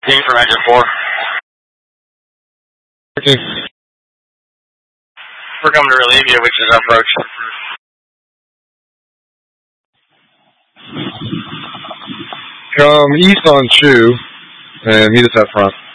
Team from engine 4. Okay. We're coming to relieve you, which is our approach. Come east on Chew and meet us up front.